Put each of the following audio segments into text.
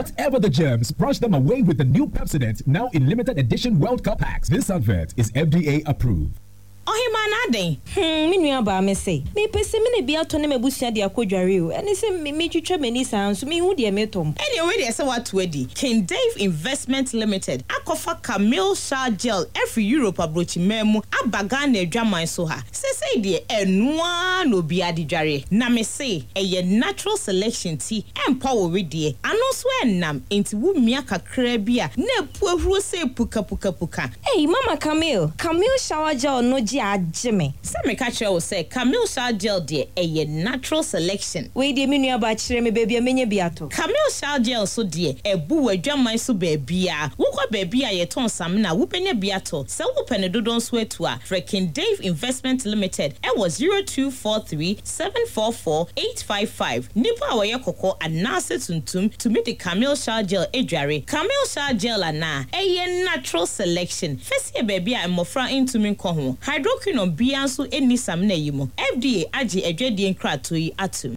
whatever the germs, brush them away with the new Pepsodent, now in limited edition World Cup packs. This advert is FDA approved. Ohimanade. Me nua ba me say. Me pese me ne bia to ne mabusua de akodware o. Ene se me twetwa mani san so me hu de me tom. Ene we de se what wedi. King Dave Investment Limited. Akofa Camille Shah Gel every Europe abrochi memu abaga na adwaman so ha. Se de enua no bia de dware. Na me say eye natural selection tea empower we de. Ano so enam enti wu mia kakra bia na puahuro se puka. Hey Mama Camille Shower Gel no Jimmy. Some catch you say Camille Shah Gel de a natural selection. We de minua ba chire me baby amenye biato. Camille Shah Gel so de e bu adwaman so baby a. Wo kwa baby a ye ton sam na wo penye biato. Se wo pene dodon so etu a. Freaking Dave Investment Limited. E was 0243 744 855. Nipa wa ye koko anase tuntum to meet the Camille Shah Gel edware. Camille Shah Gel ana a natural selection. Fesi baby a mofra into min ko ho. Hydroquinone bianso eni sam na yimo. FDA agi edwedie nkrato yi atum.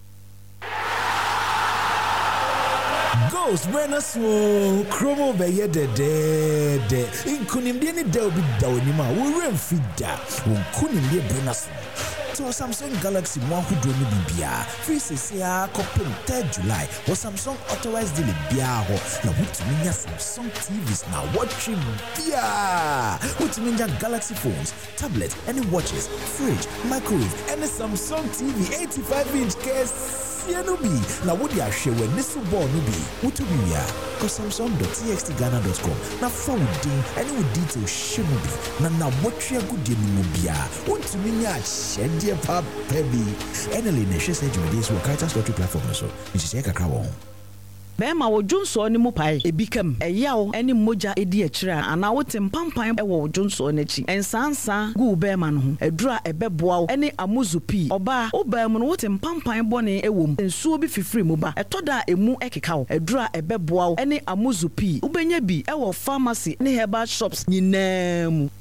Ghost Renaissance Chromo beye de inkunimde ni da obi da onima wo remfida unkunimde Renaissance to Samsung Galaxy mo ahudo ni bibia free CCA kopem 3 July or Samsung authorized deal bia ho na wutiminya Samsung TVs na watching bia wutiminya Galaxy phones, tablets, any watches, fridge, microwave, and a Samsung TV 85-inch case Nubi na wodi ahwe wani so ball nubi wutubia ko samsung.txtghana.com na phone din any with detail shemubi na wotwe agudie mu bia wontumi nya hyede pa baby enely na hwe say jumedies wo kaita story platform so nchise kakra wo Bema wo Junso ni mu pai ebikam eyawo eni moja edi akira ana wote mpampan e wo Junso n'achi ensansa gu bema no ho edura ebeboa eni amuzupi oba obam no wote mpampan bone ewom ensuo bi fifiri mu ba etoda emu ekeka wo edura ebeboa eni amuzupi ubenya bi e wo pharmacy ni herbal shops nyinam.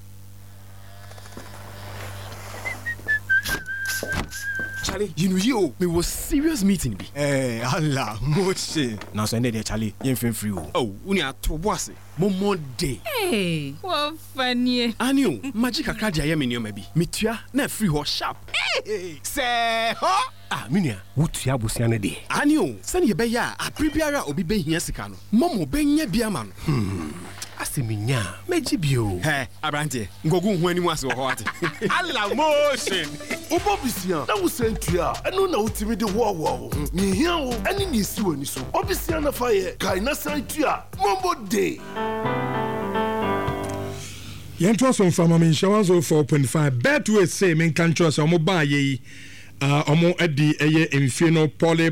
Charlie, you know me was serious meeting be. Allah, moche. Now so there Charlie, you free. Oh, uni ato boase. Momo day. Hey, what funny. Anio, magic akra ya me nyoma bi. Metua na free ho sharp. Hey, say ho. Ah, minia, wutua bosia ne de. Anio, send ye be ya, apribiara obi be hia sika no. Momo be nya bia ma no. Aseminya, meji bio. Abrante, ngogu hu ani mu ase ho ate. Allah motion. Obobisia, na wo sentua, eno na utimi de wo. Ni hia wo, ani ni si wani so. Obisia na fa ye, kai na sentua, mombo day. Yento so from me shawanzo 4.5. Bet we say men kan trust omo ba ye. Omo edi eye infino poly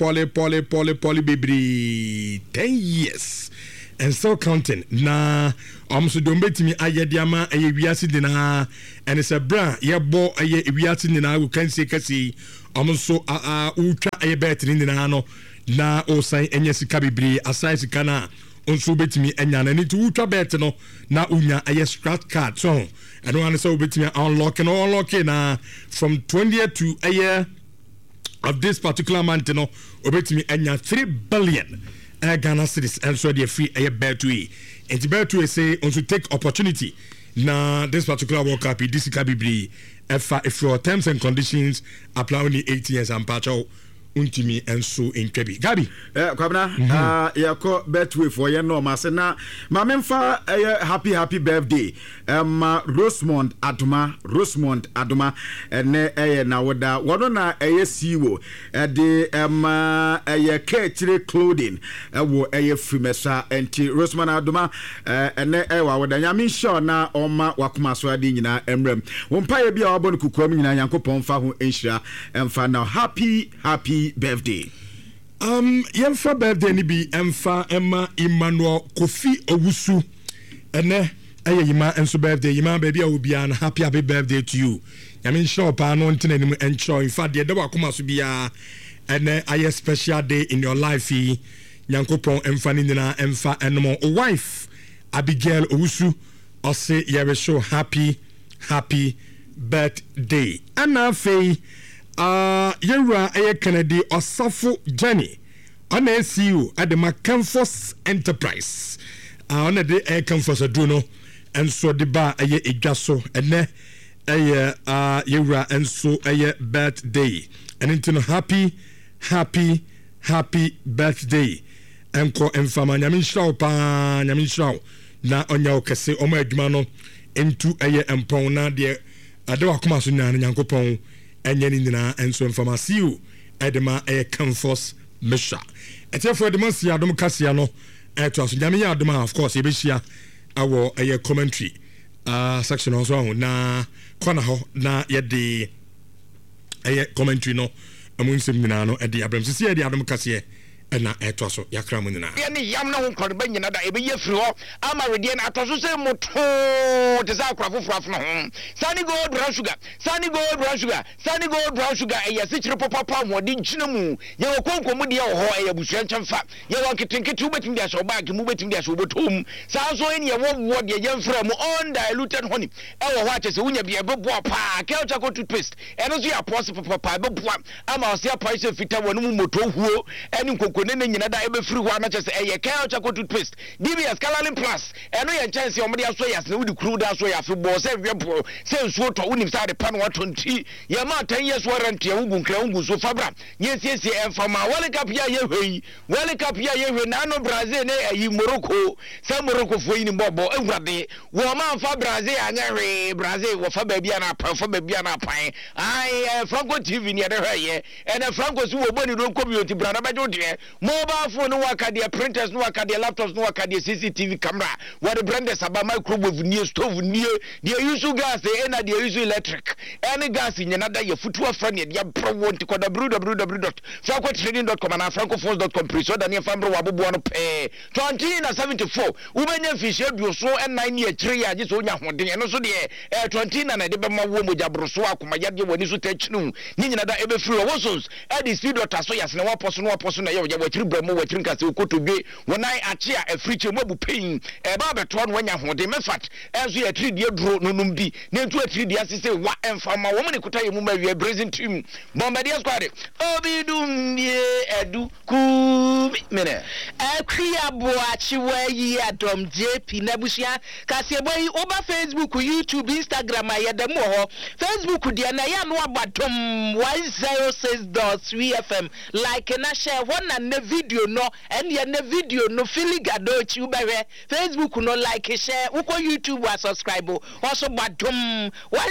bebri 10 years. And so counting na so don't bet me ayediama aye wiase dina and it's a bra ye bo aye wiase dina we can say kasi so ultra aye bet dina no na o san enye sika bibiri aside sika na onso betimi enya na ni to ultra bet no na unya aye scratch card so I don't understand betimi unlock na from 20th to a year of this particular month no obetimi enya 3 billion Ghana cedis and so they free a bear to e. And the bear to say on to take opportunity. Now this particular World Cup this can be if your terms and conditions apply only 8 years and patch out untimi and so in Kebi. Gabi. Kwabna yako betway for ye no masena ma memfa happy birthday. Rosemond Aduma ene na woda wono na siwo de kechire clothing wo frimesa enti Rosemond Aduma ene wa woda nyame sure na oma wakoma so ade nyina emrem wompa ye bia wabon kukuam nyina yankopon fa ho enhira emfa na happy birthday. Yemfa birthday ni bi emfa Emma Emmanuel Kofi Owusu ene yima enso birthday yima baby obia na happy birthday to you. Yami sure pa no ntena ni enjoy. In fact, the day wakoma so bia ene a special day in your life. Yankopon emfa ni na emfa enmo wife Abigail Owusu or say you show happy birthday. Ana fei Yera Kennedy Osafo Jenny ɔna CEO adema Canfos Enterprise ɔna de Canfos aduro no enso de ba ɛyɛ edwa so ɛnɛ ɛyɛ yewura enso ɛyɛ birthday and into no happy birthday enko emfama nyame nhyiraw pa nyame nhyiraw na onya okese omo adwuma no into ɛyɛ empon na de ade wakoma so nyane nyankopɔn enye ni nyina enso emfama CEO edema ɛyɛ Canfos Misha etefo de monsi adom kasia no eto aso nyame ya adom of course yebehia awo ɛyɛ commentary section also na kona ho na yɛde ɛyɛ commentary no amunsem nyina no ɛde abramsisi yɛde adom kasia na eto so yakra mu nyina ye ne yam na ho nkɔreba nyina da ebe ye firi hɔ ama redie na atoso sɛ moto te sa akra foforo no ho Sunny Gold brown sugar ɛyɛ sikire papa mɔde gyina mu ye wɔ konkomu de wɔ hɔ ɛyɛ busua nkyɛmfa ye wɔ ketenkete wobetimi de aso bag mu betimi de aso botom saa so ene ye wɔ de ye mfra mu undiluted honey ɛwɔ hɔ akyɛ sɛ wonya bia beboa pa Kelchaco toothpaste ɛno so yɛ apɔse papa beboa ama ɔse apɔse fita wɔ no mu moto huo ɛne konene nyina da ebe free ho na kyɛ sɛ ɛyɛ Kelchaco toothpaste DBS Calalin Plus ɛno yɛ nkyɛnse ɔmo de aso yɛ asene wudi kuru da so yɛ afebɔ sɛ wiɛpo sɛ nsuo tɔ wonim sɛ de pa no watonti yɛ ma 10 years warrant yɛ wugu nkra wugu so fabra nyɛ siesie ɛmfama World Cup ya yɛ hwei na no Brazil ne ayi Morocco sɛ Morocco fo yi ni bɔbɔ awurade wɔ ma fa Brazil anya hwei Brazil wɔ fa baabi ana pa ai Franco TV ne yɛ de hwɛ ɛna Franco so wɔ bɔni don community branda bɛjo de mobile phone no waka de printers no waka de laptops no waka de CCTV camera what the branders about microwave near stove near the use gas and the use electric any gas in another your foot friend ya pro want to call www.francotrading.com and francoforce.com pre so than your family wabu one pay 2074 ubenya fish you so and 9 year 3 years just onya hoden and so the 20 na de be ma wo moja broso akoma yade wani so technu ni nyina da ebe free wosons e the speed dot so yas na wa poso na wachiri bramo wachiri nkase okotodwe wonai ache a afriche mabu pain e ba beto no wanya hode mefat enso ya 3 die duro nonum bi na ntu 3 die asese wa emfama wo mene kuta yemu mawie brazil team bombardier squad obidum edu ku mene akria boachi wayi adom JP nabusia kase boyi oba Facebook YouTube Instagram ayedam ho Facebook dia na ya no abadom 106.3 FM like na share one and the video no and the video no feeling gadochi ubere Facebook no like share uko YouTube wa subscribe also badum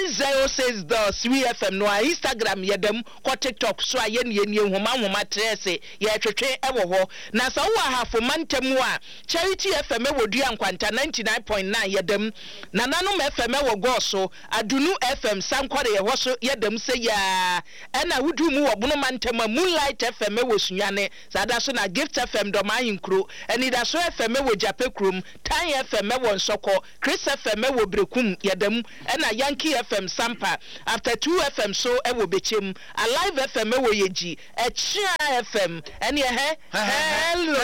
106.3 FM no Instagram yedem ko TikTok so ayen homa trese ye twetwe ewo ho na sa wo hafo mantemu a Charity FM wodua nkwanta 99.9 yedem na nanom FM wo go so Adunu FM sankore ye ho so yedem se ya ena wudu mu wo bono mantema Moonlight FM wo sunyane sada so na Gift FM do man yinkro eni da so FM wo Jape krom Tan FM wo Nsoko Chris FM wo Brekum yedam ena Yankee FM Sampa after 2 FM so e wo Bechem Alive FM wo Yeji Echia FM eni hello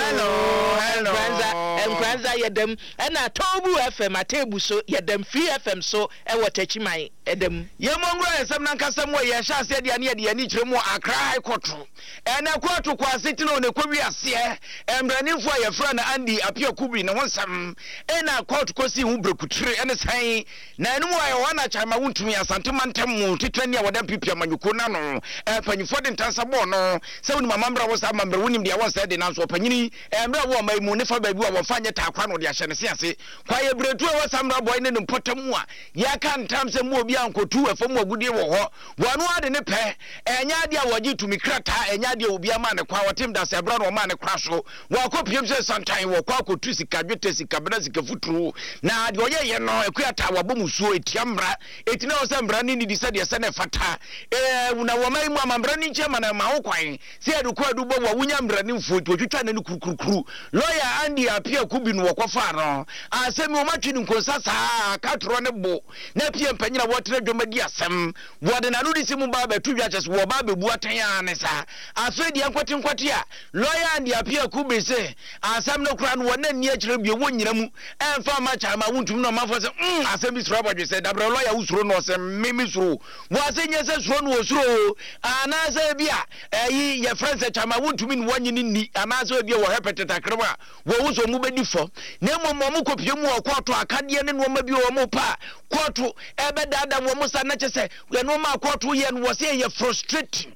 Nkranza yedam ena Tobu FM Atebu so yedam Free FM so e wo Tachiman edam yemongro esem na nkasem wo ye sha ase de ane de ani kyeremu Accra High Court ena court kwa sitino ne kwa wiase emranifo ya fra na Andy Apia Kubi ne wonsam ena court kosi hu brekutire ene san na enu wa wana chama wuntumi asante mantam titani a wadan pipia manyuko na no panyifo de ntansa bo no se woni mamambra wo sa mambre wonim de wonsa de na so panyini emra wo mai mu ne fa baabi wo fanya ta kwa no de ahye ne se ase kwa ye bretu wo samra boy ne mpotamu a ya kan tam se mu obi ankotu afam agudie wo ho wonu ade ne pe enya de a wogi tumi krata enya de obi ama ne kwa wotem da se bra no ma ne kwa so wo akopiem se santan wo kwa akotu sika dwete sika bra sika futuru na de oye no ekuata wabomusuo etiamra etina wo se mbra ni di se de se ne fata una wo mai mu amambra ni nche mana ma wo kwan se adu kwa adu bo wo wunya mbra ni mfuo twetwa na ni kurukuru lawyer Andy Apia apia kubi no wɔkɔfa no asɛm o matwe ne nkonsa saa katoro ne bo na pia mpanyina wɔtere dwomadi asɛm wɔde na no disi mu ba bɛtu dwa kyɛs wɔ ba bɛbu atan a ne sa aso di ankwate a lawyer and apia kubi se asɛm no kura no wɔna ni akyerɛ bi wɔ nyina mu ɛmfa ma chama wontum no mafo se asɛm bi suro abɔdwe se dabra lawyer usuro no se mimi suro wɔase nye se suro no osuro anase bia ɛyi ye friends chama wontum ni wɔnyi ni anase bia wɔ hepeteta krema wɔ wuso mu bedi fo na mmom mo kopie mu wɔ kɔɔto akadeɛ ne no ma bi wɔ mo pa kɔɔto ɛbɛdada wɔ mo sa na kyese no ma kɔɔto yɛ no wɔ se yɛ frustrating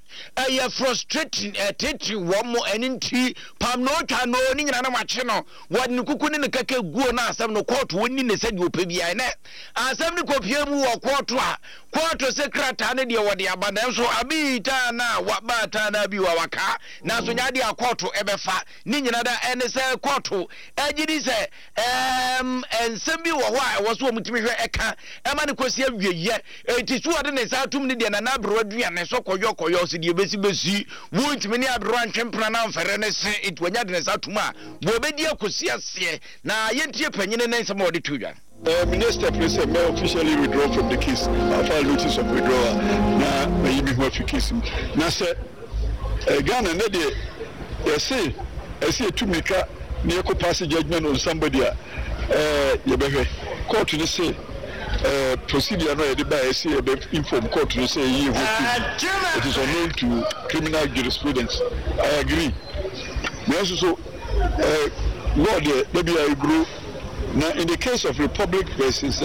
tete wɔ mo ɛninti pam no twa no ni nyina na makye no wɔ ne kuku ne keke guo na asɛm no kɔɔto woni ne sɛ de opebia ne asɛm ne kopie mu wɔ kɔɔto a kɔɔto sekrata ne deɛ wɔde aba na nso abi ta na waba ta na bi wa waka na so nya de akɔɔto ɛbɛfa ni nyina da ɛne sɛ kɔɔto agidi sɛ ensɛm bi wɔ hɔ a ɛwɔ so mutimi hwɛ ɛka ɛma ne kosi awieyɛ enti so wɔde ne sa tum ne deɛ na na abro aduane so kɔyɔ so deɛ besi wuntimi ne abro antwempena na mfɛre ne se etwanya de ne sa tum a wo bedi akosi ase na yentie panyine ne nsɛm wɔde tudwa. Minister President may officially withdraw from the case. I filed notice of withdrawal. Now, may be more case. Now, sir, Ghana, they say, I see a two-maker near pass judgment on somebody. Court to say, procedure no by I see inform court to say it is unknown to criminal jurisprudence. I agree. So, Lord, maybe I agree. Now, in the case of Republic versus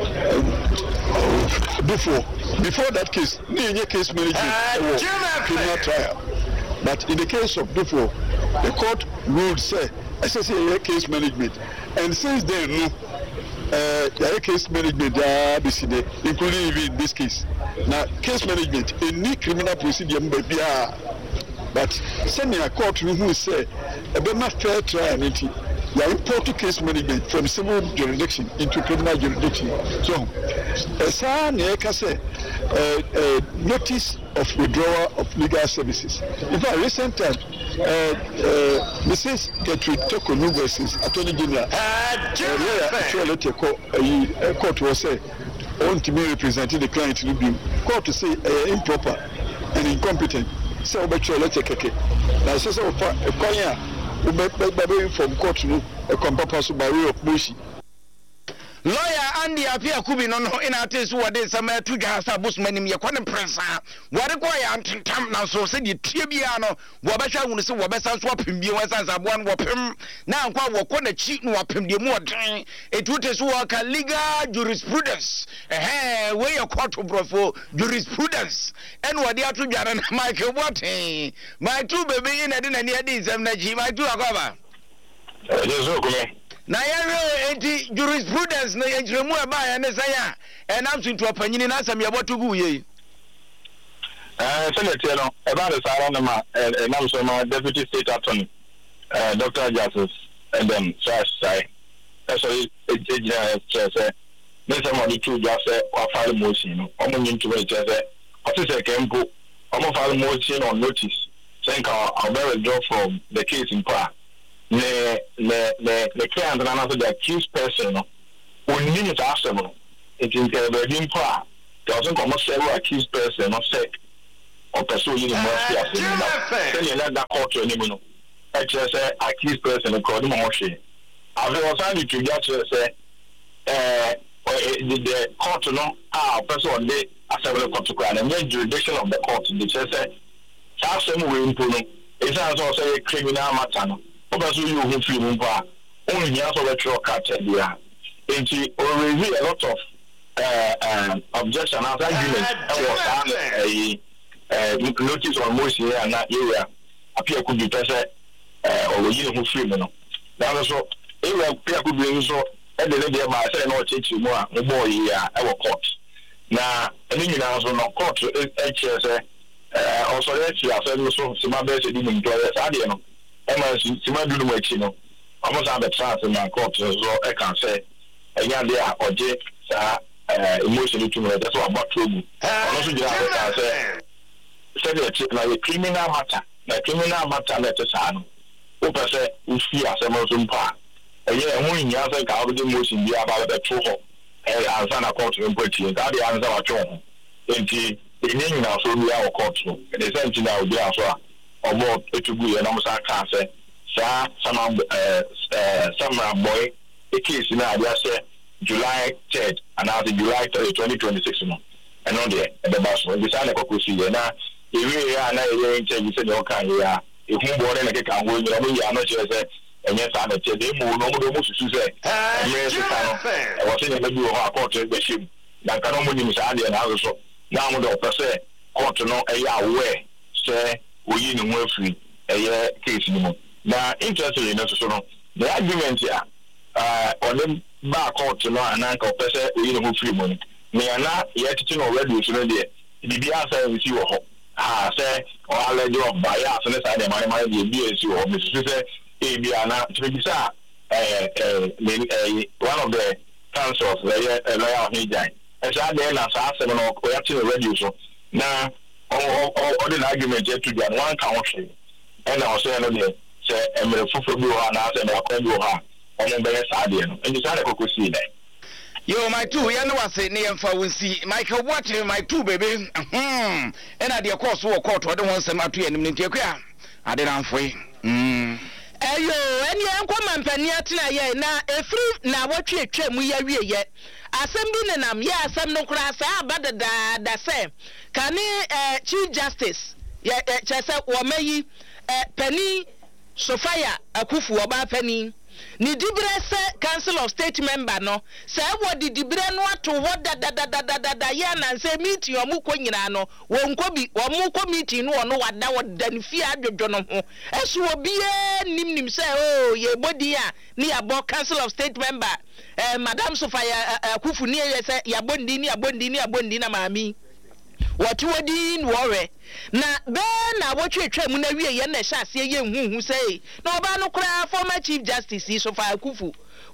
before that case, no case management criminal trial. But in the case of before, the court ruled say SSA case management, and since then, no, case management including even this case. Now, case management any criminal procedure may be but sending a court who say a fair trial. You import case management from civil jurisdiction into criminal jurisdiction. So, notice of withdrawal of legal services. In fact, recent time, Mrs. Gertrude Tokonu versus Attorney General, court was say, want to be representing the client to be court to say improper and incompetent. So, but you let take now, so from court to a compass by way of Bushi. Lawyer Andy Apia Kubi no in a test what is a matter to Jasa Busman in your corner press. What require Tam now so said the Tibiano, Wabasha will say Wabasa swap him, you as a one wapim. Now, what a cheat wapim, the more time. It would as work a legal jurisprudence. Hey, where your court to brofo jurisprudence. And what they are to Jaran Michael Watte. My two baby in a dinner near this, and my two are yes, okay. Na yɛhwɛ enti jurisprudence na yɛnkyerɛmu ɛbaa ɛne sɛ ya ɛnam so nto ɔpanyin na asɛm yɛbɔto gu yei sɛnɛteɛ no ɛbaa de saa ara no ma ɛnam so ma deputy state attorney Dr. Justice and then sai ɛsɔre gyina kyerɛ sɛ ne sɛ ma ɔde to dwa sɛ wafare motion no ɔmo nyi ntoma kyerɛ sɛ ɔte sɛ kɛmpo ɔmo fare motion on notice sɛ nka ɔbɛ withdraw from the case in part. The client and another the accused person when you need ask them it is the part doesn't come several accused person not sick or pursue you then you let that court to anyone actually say accused person according to motion after was I to get to say the court no person on the assembly court and the jurisdiction of the court the say some way impuno it's also say criminal matter so you who feel only has a retro cut here. And she already a lot of objection as argument was notice on most here and that area appear could be present or you who feel no. Now so area could be so and the lady of my say no teach you more here our court. Now and you know so no court HS also let's see so some best in to us Sima do no echi no almost have a chance in my court so I can say enya dey oje sa emotionally to me that's what about trouble also dey say the na criminal matter na criminal matter let us ano o pese o fi asemo so mpa ɛyɛ ho nyia sɛ ka wode motion bi aba bɛto hɔ ansa na court no mpatie nka de ansa watwe ho enti ɛnyɛ nyina so bi a court no ɛde sɛ nti na obi aso a ɔmo etugu yɛ na mo sa ka sɛ saa Samra boy a case na ade sɛ July 3rd and after July 3rd 2026 no ɛno deɛ ɛbɛba so ebi saa na kɔkɔsi yɛ na ewie ya na ɛyɛ nkyɛn sɛ deɛ ɔka yɛ a ehu bɔɔde na keka ho nyina mo yɛ ano kyerɛ sɛ ɛnyɛ saa na kyɛ de mu no mo de mo susu sɛ ɛyɛ sika no ɛwɔ sɛ nyɛ bi wɔ hɔ akɔɔto bɛhyɛ mu na nka no mo nim saa deɛ na aso na mo de ɔpɛ sɛ kɔɔto no ɛyɛ aware sɛ oyi ne ho afiri ɛyɛ case no mu na interestingly no so no the argument a ɔne ba court no ananka ɔpɛ sɛ oyi ne ho firi mu no ne ana yɛtete no already so no deɛ bibi asa nsi wɔ hɔ sɛ ɔalɛgye of bias ne saa deɛ mane deɛ bi asi wɔ hɔ mesusu sɛ ebi ana tibisa one of the councils ɛyɛ lawyer of Hegyan ɛsaa deɛ na saa asɛm no ɔyɛte no radio so na ɔde no argument to the one country ɛna ɔsɛ no deɛ sɛ mmerɛ foforɔ bi wɔ hɔ anaasɛ mmerakwan bi wɔ hɔ a ɔmo bɛyɛ saa deɛ no ɛnti saa na kɔkɔsii dɛ yo my two yɛne wase ne yɛmfa wo nsi Michael Boateng my two baby ɛna deɛ kɔɔ so wɔ court ɔde wɔn nsɛm ato yɛnim ne ntiakua ade namfoe ayo ɛne yɛnkɔ mampani atena yɛ na ɛfiri na wɔtwetwa mu yɛwie yɛ asɛm bi nenam yɛ asɛm no koraa saa aba dadaada sɛ kane Chief Justice kyerɛ sɛ wɔmayi pani Sofia Akufu Oba pani ni dibre sɛ Council of State member no sɛ wɔ dibre no ato hɔ dadadadada yɛ nansɛ meeting ɔmo kɔ nyina no wɔnkɔ bi ɔmo kɔ meeting no ɔno wada wɔda ne fie adwodwo no ho ɛso obiɛ nim sɛ yɛ body a ne yɛbɔ Council of State member Madam Sofia Akufu ne yɛ sɛ yɛbɔ na maami what you did worry na na wotwetwa mu na wie ye na hya ase ye nhuhu sei na oba no kra former Chief Justice Sofia Akufu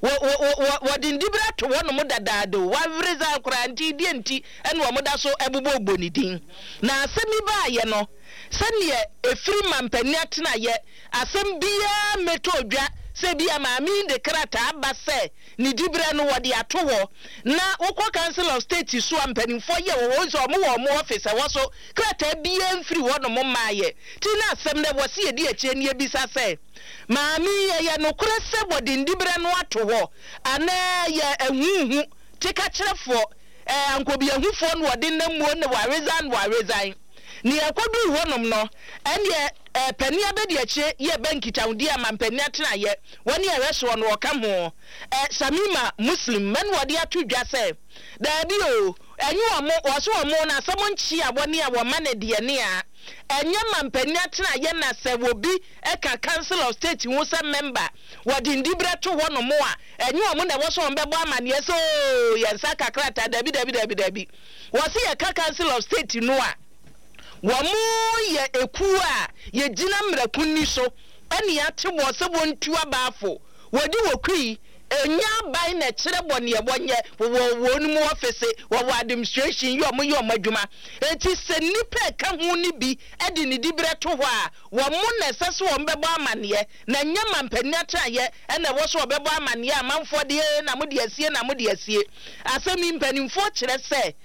wo dindibra to wono mo dadaado wa vreza kra nti die nti ene wo moda so ebubo ogboni din na asemi ba ye no se ne efiri mampani atena ye asem bia meto odwa se bia maami de krata aba se ni dibra no wode ato ho na wokɔ Council of State so ampanimfo ye wo so mo office wo so krata bia mfiri wo no mo maaye ti na asɛm na wo se ye di akyire ne ebisa se maami ye no kora se wode dibra no ato ho ana ye ahuhu tika kyerefo ankobi ahufo no wode namuo ne wa resign ni akodu honom no ene pani abedi ache ye bankita udi amampani atena ye woni ereso no oka ho Samima Muslim men wode atudwa se da bi o enyu omo wo so omo na asemo nchi abone a wo mane de ne a enye mampani atena ye na se wobi eka Council of State hu se member wode ndibra to ho no mo a enyu omo na wo so ombebo amane so ye nsa kakrata dabi wo se ye Council of State no a wamu ye eku a ye gina mrakuni so ene ya te wo se wontu abaafo wodi wokui enya bai na kire bone ye bonye wo nu mu office wo administration yo mo adwuma enti se nipa ka hu ni bi edi ni dibre to ho a wo mu na sese wo mbebo amane na nya mampani atraye ene wo so obebo amane amanfo de na mo de asie asemi mpanimfo kire se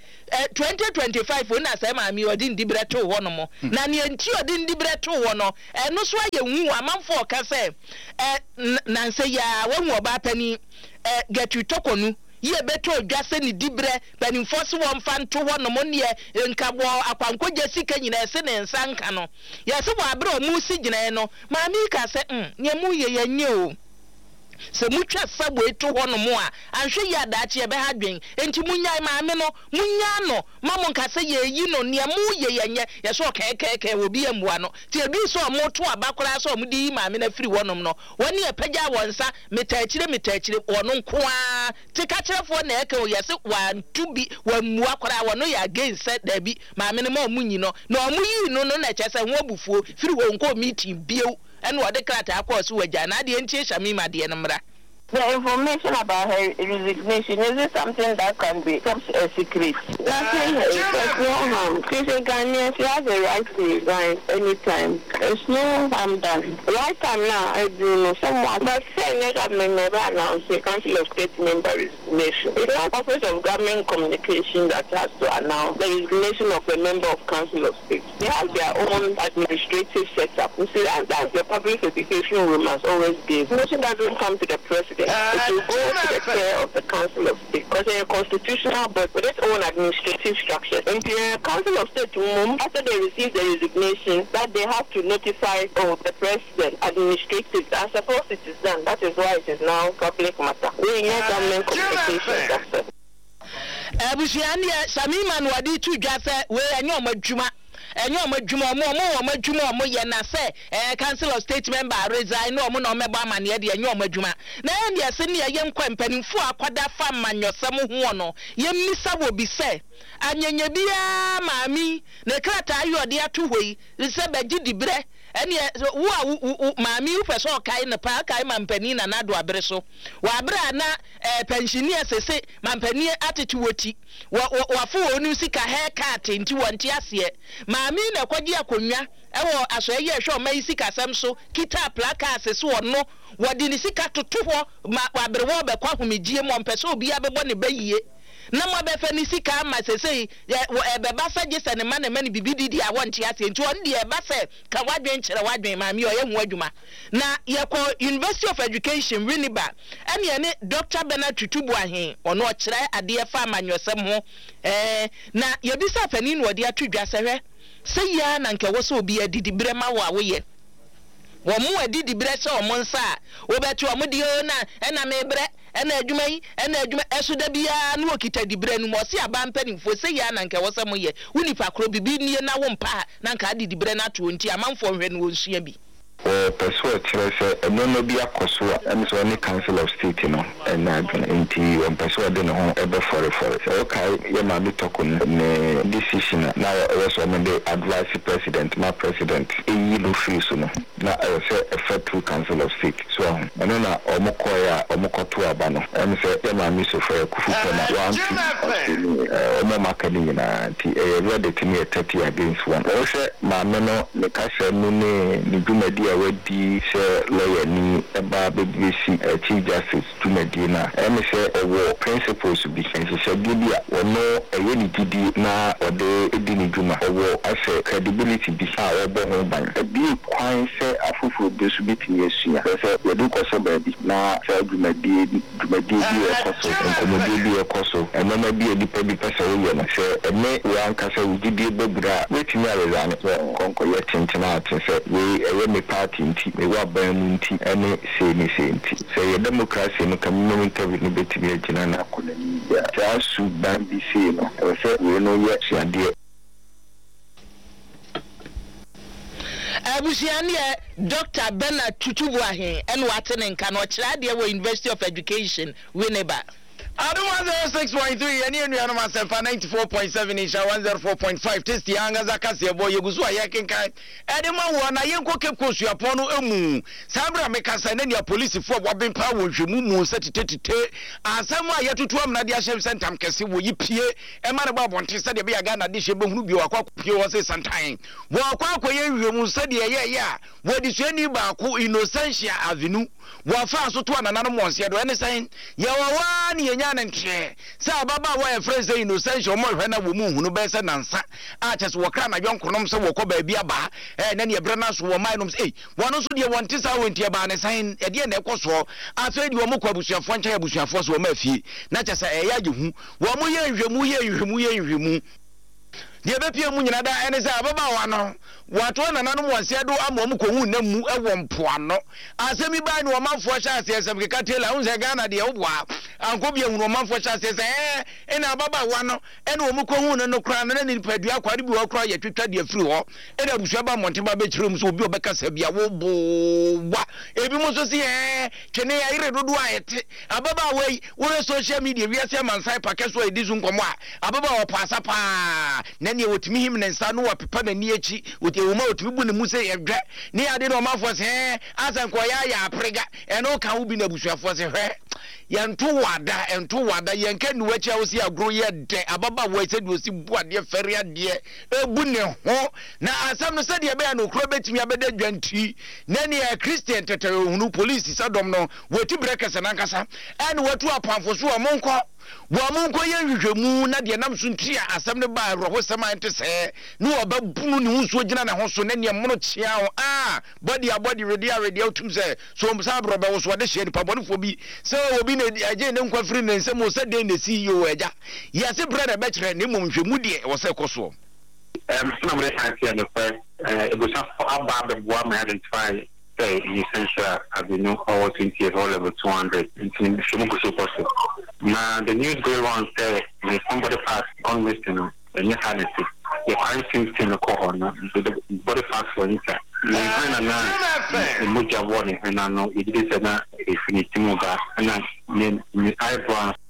2025 na say maami odi ndibre to ho no mo na ne enti odi ndibre to ho no eno so aye hu amanfo ka say na nse ya wahu oba pani getu tokonu ye beto dwase ni dibre panimfo so wo mfa nto ho no mo ne nka bo akwankogye sika nyina se ne nsa nka no ye se bo abra mu si gyina no maami ka se ne mu ye yanye o se mutwa sabo eto ho no mo a anhwe ya daache be ha dwen enti munyai maame no munya no mamo nka se ye yi no ne mu ye yenye ye so keke obi amua no ti ebi so mo to abakora so mo di maame na firi wonom no woni epagya wonsa metaachire wono nko a ti ka kyerefo na eke o ye se wan to bi wamu akora wono ya against da bi maame no ma munyi no na omuyi no na kyese ho abufuo firi wo nko meeting bio ene wode krata akọ so wagya na de ntie Samima de no mra The information about her resignation, is it something that can be kept a secret? Nothing. There's no harm. Christian Ghanaians, she has a right to resign anytime. There's no harm done. Right time now, I do know someone, but saying that government never announced a Council of State member resignation. It's not Office of Government Communication that has to announce the resignation of a member of Council of State. They have their own administrative setup. You see, that's the public education room has always been. Motion doesn't come to the president. It will go to the chair of the Council of State because they're a constitutional body with its own administrative structure. And the Council of State, after they receive the resignation, that they have to notify the president administrative. I suppose it is done. That is why it is now public matter. We need government communication. Abusiania Samiman wadi tu jase we enyo madwuma enyo madwuma mo ye na se Council of State member resign no mo no meba amane de enyo madwuma na ye se ne ye nkwa mpanimfu akwada fa manyosem ho no ye mmisa wo bi se anyenye bia maami ne krata ayode ato hoi se baji dibre ene wo maami wo peso kai ne pa kai mampani na nado abere so wa abere na pensioner sese mampani atete woti wa fo onu sika haircut nti wonte ase maami na kwaji akonwa ewo aso ye hwe o mai sika sam so kita plaka asese wono wodi ni sika toto ho wa abere wo be kwa homegie mo mpese obi abebo ne bayie na mo be fa ni sika ma sesei be ba sa gese ne ma ne ma ne bibididi a wonte ase nti on de e ba se ka wadwen kire wadwen maami o ye hu adwuma na ye ko University of Education Winneba ene ne Dr. Bernard Tutubu ahen ono o kire ade fa amanyosem ho na ye bi sa fani no de atudwa sehwe se ya na nke wo so obi adidi bre ma wo awoye wo mu adidi bre se o mo nsa wo betu o mo di na na me bre ena adwuma yi ena adwuma esoda bia na okita dibre nu mo se aba mpanimfo se ya na nke wosem ye unipa kro bibi nie na wo mpa na nka adi dibre na to nti amanfo hwe no wonsua bi person chere say no bi akoso and so any Council of State no and nti on person de no ho ebe for so okay ye ma bi tokun ne decision na also me dey advise president my president e lo free so no na say effect to Council of State so no na omokoya omokoto aba no and say ye ma mi so for kufu na one omo makani na nti e ready to me 30 against one o say ma me no ne ka say no ne dwumadi wedi se lawyer ni eba BBC Chief Justice Tumedina eme se owo principles bi se gidi a ono ewe ni gidi na ode edi ni dwuma owo ase credibility bi a obo ho ban bi kwan se afufu bi su bi tin yesua se yedu koso ba bi na se dwumadi bi ekoso nkomodi bi ekoso enoma bi edipa bi pese wo ye na se eme wa nkasa ugidi bebura wetimi arezane konko ye tintina atse we ewe me party nti me wa ban nti ene se nti se ye democracy no kam no interview no betimi agina na akonani ya ta su ban bi se no se we no ye siade abusiane Dr. Bernard Tutubu ahen ene watene nka no kira de wo University of Education Winneba Aduma 06.3 and you know 94.7 inch 104.5 test yanga zakasi boy yeguzu ayakenka edema wona yenko kekusu apono emu sabra mekasa ne dia police fo wabempa wonhwemu mu setetete asemu ayetutu amna dia shem centam kese wo yipie e ma ne ba bonte se de be yaga na de hye behunu bi wakwa pie wo se santan wo akwa akoye hwemu se de ye ya wo di suani ba ko Innocentia Avenue wo fa so to anana no monse do ene sen ye wa ne nya ne ntre sa baba wa e friend say Innocentia mo hwe na wo mu hunu be se nansa a chese wo kra na yonkonom se wo ko ba bia ba ne ne ebre na so wo mai nom se wono so de wonte sa wonte ba ne sen e de na ekoso aso de wo mo kwa busuafo ncha busuafo so wo ma fie na chese e ya gihu wo mo ye nhwemu de be pie mu nyina da ene sa baba wa no wato na nanom wanse do amom ko hu na mu ewo mpoano asemi ba ni wo manfo hya ase asem keka tela unse Ghana de wo boa anko bia hunu manfo hya se ena baba wa no ena omu ko hu no kra na ni padua kwade bi wo kra ye twetwa de afiri ho ena busua ba monte ba be kyerem so obi obekasa bia wo bo wa ebi mo so se twene ya ire dodo ayete ababa wei wo social media wiase amansai pakeso edizu nkomo a ababa wo pasa pa na ne wotimi him ne nsa no wapepa na ni echi wote wo ma wotimi bu ne mu se yedwe ne ade no mafo se asan ko ya aprega eno ka wo bi na busuafo se hwe yanto wada yenka ni wachi awo si agro ye de ababa wo se de osi bu ade fere ade ebu ne ho na asam no se de be ya no kro betimi abeda dwanti na ne Christian tetere hunu police sadom no woti brekese na nkasa ene watu apamfo so omonko ye hwehwemu na de nam so ntia asam ne ba roho sema ente se no obabunu ne hunso gina na ho so na ne mono chia ho body ready out se so msa brobe wo so de hye ni pabonfo bi se obi na aje ne nkwafiri ne nsem wo se de na CEO aja yase brother be kire ne mom hwemu de wo se koso na mo de hansia no fa ebusa aba be boa ma identify in essential avenue or 20 years old level 200 in Shimuku Post. Now the news going on say somebody passed on listening and you had it. The crime seems to corner the body parts for inside. The Muja warning and I know it is a infinity move and then eyebrow